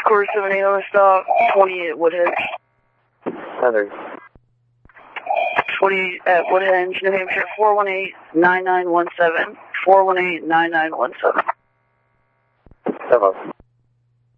Quarter 78 on the stop, 28 Woodhead. Heather. 20 at Woodhenge, New Hampshire, 418-9917. 418-9917. Hello.